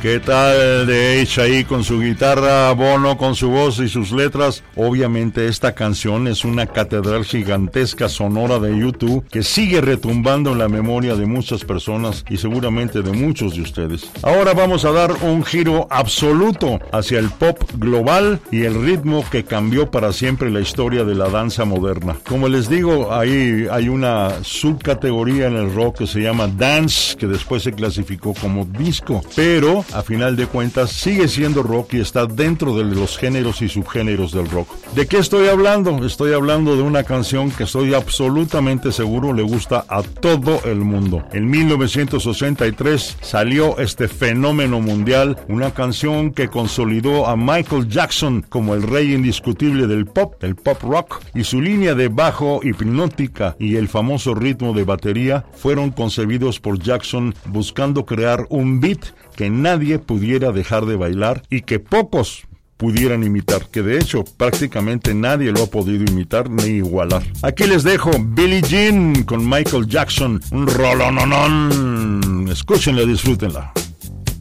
¿Qué tal de Edge ahí con su guitarra, Bono con su voz y sus letras? Obviamente esta canción es una catedral gigantesca sonora de U2 que sigue retumbando en la memoria de muchas personas y seguramente de muchos de ustedes. Ahora vamos a dar un giro absoluto hacia el pop global y el ritmo que cambió para siempre la historia de la danza moderna. Como les digo, ahí hay una subcategoría en el rock que se llama dance, que después se clasificó como disco, pero a final de cuentas sigue siendo rock y está dentro de los géneros y subgéneros del rock. ¿De qué estoy hablando? Estoy hablando de una canción que estoy absolutamente seguro le gusta a todo el mundo. En 1983 salió este fenómeno mundial, una canción que consolidó a Michael Jackson como el rey indiscutible del pop rock, y su línea de bajo hipnótica y el famoso ritmo de batería fueron concebidos por Jackson buscando crear un beat que nadie pudiera dejar de bailar y que pocos pudieran imitar, que de hecho prácticamente nadie lo ha podido imitar ni igualar. Aquí les dejo Billie Jean con Michael Jackson, un rolononón. Escúchenla, disfrútenla.